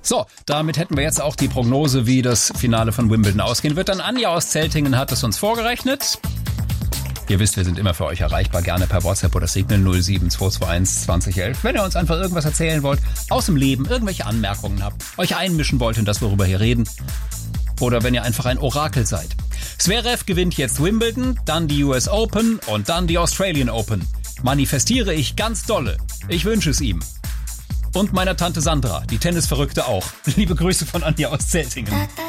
So, damit hätten wir jetzt auch die Prognose, wie das Finale von Wimbledon ausgehen wird. Dann Anja aus Zeltingen hat es uns vorgerechnet. Ihr wisst, wir sind immer für euch erreichbar, gerne per WhatsApp oder Signal 07221 2011. Wenn ihr uns einfach irgendwas erzählen wollt, aus dem Leben, irgendwelche Anmerkungen habt, euch einmischen wollt in das, worüber wir hier reden. Oder wenn ihr einfach ein Orakel seid. Zverev gewinnt jetzt Wimbledon, dann die US Open und dann die Australian Open. Manifestiere ich ganz dolle. Ich wünsche es ihm. Und meiner Tante Sandra, die Tennisverrückte auch. Liebe Grüße von Anja aus Zeltingen.